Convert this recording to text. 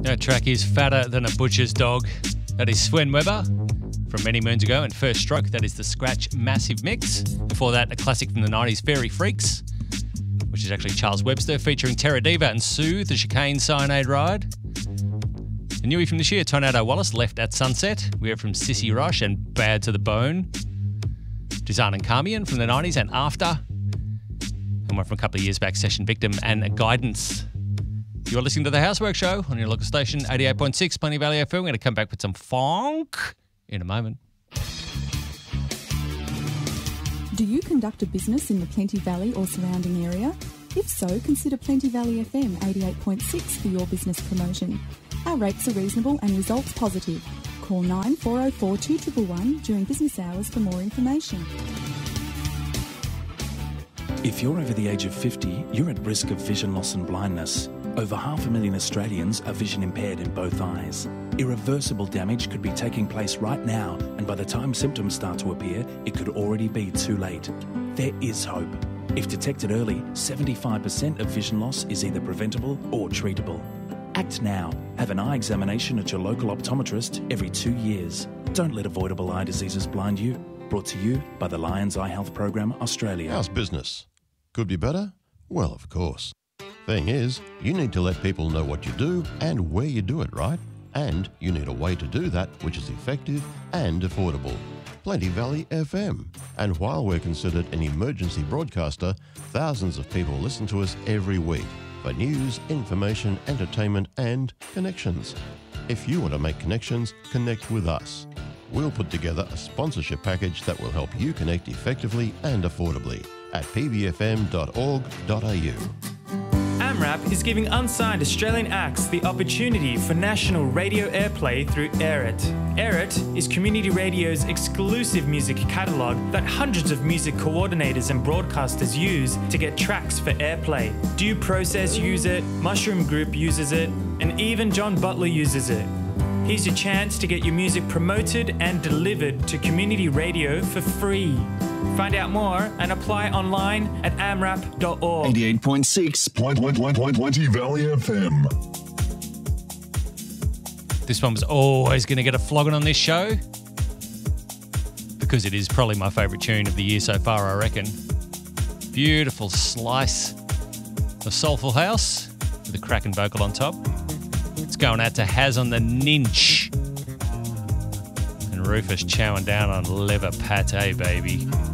That track is Fatter Than a Butcher's Dog. That is Sven Weber from many moons ago. And First Stroke, that is the Scratch Massive Mix. Before that, a classic from the 90s, Fairy Freaks, which is actually Charles Webster, featuring Terra Diva and Sue, the Chicane Cyanide Ride. The newie from this year, Tornado Wallace, Left at Sunset. We heard from Sissy Rush and Bad to the Bone. Dizan and Carmian from the 90s and After. And one from a couple of years back, Session Victim and Guidance. You're listening to The Housework Show on your local station, 88.6 Plenty Valley FM. We're going to come back with some funk in a moment. Do you conduct a business in the Plenty Valley or surrounding area? If so, consider Plenty Valley FM 88.6 for your business promotion. Our rates are reasonable and results positive. Call 9404 2111 during business hours for more information. If you're over the age of 50, you're at risk of vision loss and blindness. Over 500,000 Australians are vision impaired in both eyes. Irreversible damage could be taking place right now, and by the time symptoms start to appear, it could already be too late. There is hope. If detected early, 75% of vision loss is either preventable or treatable. Act now. Have an eye examination at your local optometrist every 2 years. Don't let avoidable eye diseases blind you. Brought to you by the Lions Eye Health Program Australia. How's business? Could be better? Well, of course. Thing is, you need to let people know what you do and where you do it, right? And you need a way to do that which is effective and affordable. Plenty Valley FM. And while we're considered an emergency broadcaster, thousands of people listen to us every week for news, information, entertainment, and connections. If you want to make connections, connect with us. We'll put together a sponsorship package that will help you connect effectively and affordably at pbfm.org.au. AMRAP is giving unsigned Australian acts the opportunity for national radio airplay through AirIt. AirIt is community radio's exclusive music catalogue that hundreds of music coordinators and broadcasters use to get tracks for airplay. Due Process use it, Mushroom Group uses it, and even John Butler uses it. Here's your chance to get your music promoted and delivered to community radio for free. Find out more and apply online at amrap.org. 88.6 Plenty Valley FM. This one was always going to get a flogging on this show because it is probably my favourite tune of the year so far, I reckon. Beautiful slice of soulful house with a cracking vocal on top. It's going out to Haz on the Ninch. And Rufus chowing down on liver pate, baby.